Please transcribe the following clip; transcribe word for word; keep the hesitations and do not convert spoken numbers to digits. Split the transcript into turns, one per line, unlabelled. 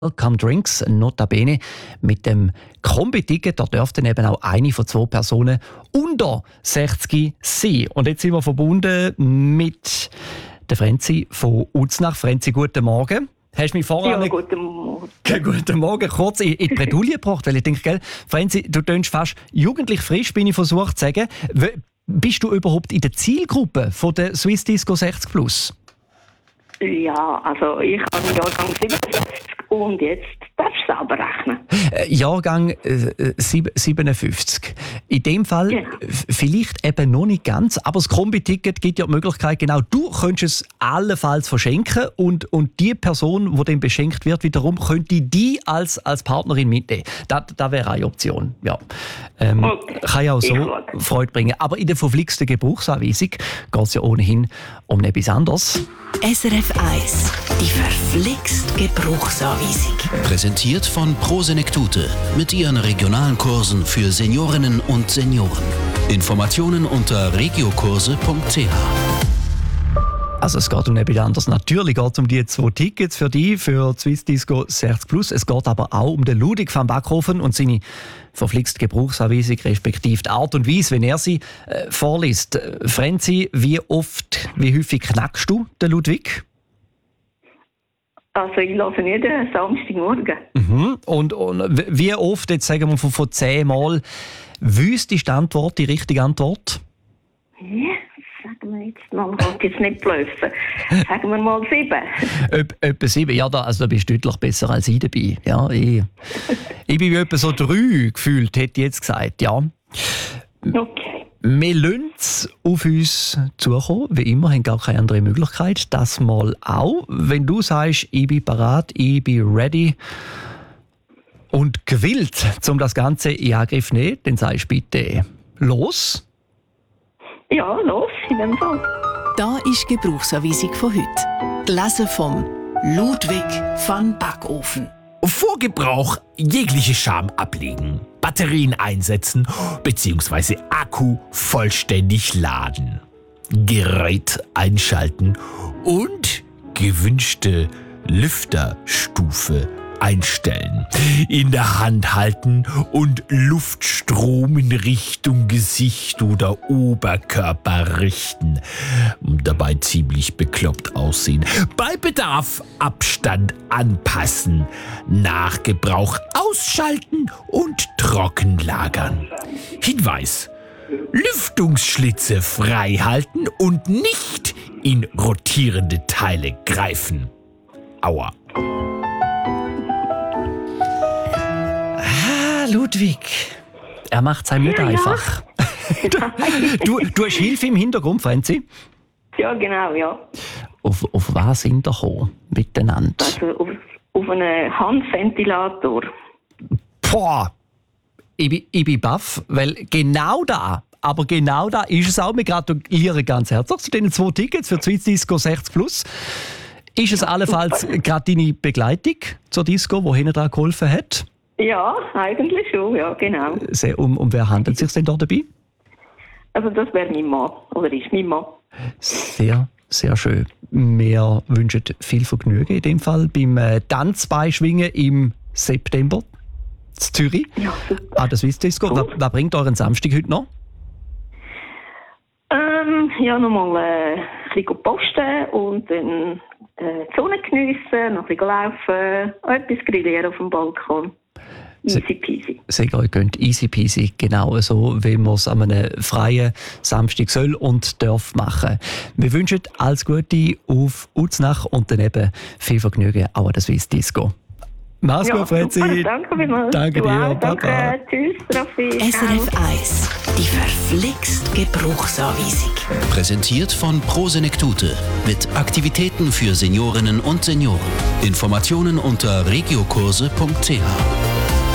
Welcome Drinks, notabene mit dem Kombi-Ticket. Da dürften eben auch eine von zwei Personen unter sechzig sein. Und jetzt sind wir verbunden mit der Frenzi von Uznach. Frenzi, guten Morgen. Hast du mich vorher...
Ja, guten Morgen.
Guten Morgen. Kurz in die Bredouille gebracht, weil ich denke, gell, Frenzi, du tönst fast jugendlich frisch, bin ich versucht zu sagen. W- Bist du überhaupt in der Zielgruppe von der Swiss Disco sechzig plus?
Ja, also ich habe einen Jahrgang siebenundsiebzig und jetzt darfst du selber rechnen.
Äh, Jahrgang äh, sieb- siebenundfünfzig. In dem Fall
Genau.
f- vielleicht eben noch nicht ganz, aber das Kombi-Ticket gibt ja die Möglichkeit, genau, du könntest es allenfalls verschenken und, und die Person, die dann beschenkt wird, wiederum könnte die als, als Partnerin mitnehmen. Das, das wäre eine Option, ja. Ähm,
Okay.
Kann ja auch
Ich
so
schaue.
Freude bringen. Aber in der verflixten Gebrauchsanweisung geht es ja ohnehin um etwas anderes.
S R F eins, die verflixt Gebrauchsanweisung.
Präsentiert von Prosenektute mit ihren regionalen Kursen für Seniorinnen und Senioren. Informationen unter regiokurse punkt c h.
Also es geht um etwas anderes. Natürlich geht es um die zwei Tickets für die, für die Swiss Disco sechzig plus. Es geht aber auch um den Ludwig van Backhofen und seine verflixte Gebrauchsanweisung, respektive die Art und Weise, wenn er sie äh, vorliest. Äh, Frenzi, wie oft, wie häufig knackst du den Ludwig?
Also ich lasse jeden Samstagmorgen.
Mhm. Und, und w- wie oft, jetzt sagen wir von, von zehn Mal, wüsst ist die Antwort, die richtige Antwort?
Ja, sagen wir jetzt mal, ich will jetzt nicht blöffen. Sagen wir mal sieben.
Öp, etwa sieben, ja, da, also da bist du deutlich besser als ich dabei. Ja, ich, ich bin wie etwa so drei gefühlt, hätte ich jetzt gesagt, ja.
Okay.
Wir lassen es auf uns zukommen. Wie immer, haben gar keine andere Möglichkeit. Das mal auch. Wenn du sagst, ich bin bereit, ich bin ready und gewillt, um das Ganze in Angriff zu nehmen, dann sagst du bitte los.
Ja, los, in dem Fall.
Da ist die Gebrauchsanweisung von heute. Gelesen vom Ludwig van Backofen.
Vor Gebrauch jegliche Scham ablegen, Batterien einsetzen bzw. Akku vollständig laden, Gerät einschalten und gewünschte Lüfterstufe einstellen, in der Hand halten und Luftstrom in Richtung Gesicht oder Oberkörper richten. Dabei ziemlich bekloppt aussehen. Bei Bedarf Abstand anpassen. Nach Gebrauch ausschalten und trocken lagern. Hinweis: Lüftungsschlitze frei halten und nicht in rotierende Teile greifen. Aua.
Ah, Ludwig. Er macht es einem nicht
Ja, ja.
einfach. du, du hast Hilfe im Hintergrund, Frenzi.
Ja, genau, ja.
Auf, auf was sind wir gekommen miteinander?
Also auf, auf einen Handventilator.
Boah, ich bin, ich bin baff, weil genau da, aber genau da ist es auch. Wir gratulieren ganz herzlich zu den zwei Tickets für die Swiss Disco sechzig plus. Ist es allenfalls gerade deine Begleitung zur Disco, die hinten dran geholfen hat?
Ja, eigentlich schon, ja, genau.
Sehr, um, um wer handelt es sich denn da dabei?
Also das wäre mein Mann, oder ist mein Mann.
Sehr, sehr schön. Wir wünschen viel Vergnügen in dem Fall beim äh, Tanzbeischwingen im September in Zürich.
Ja, super.
Ah, das Swiss Disco.
Cool.
Was, was bringt euren Samstag heute noch?
Ähm, ja, nochmal äh, ein bisschen posten und dann äh, die Sonne geniessen, noch ein bisschen laufen, etwas grillieren auf dem Balkon. Easy peasy.
Sehr euch könnt easy peasy, genau so, wie man es an einem freien Samstag soll und darf machen. Wir wünschen alles Gute auf Uznach und dann eben viel Vergnügen auch an der Swiss Disco. Mach's
Ja,
gut, Frenzi.
super, danke vielmals.
Danke
Du
dir,
auch,
Papa.
danke. Tschüss, Raffi.
S R F
Ciao.
eins, die verflixt Gebrauchsanweisung.
Präsentiert von Prosenektute mit Aktivitäten für Seniorinnen und Senioren. Informationen unter regiokurse punkt c h.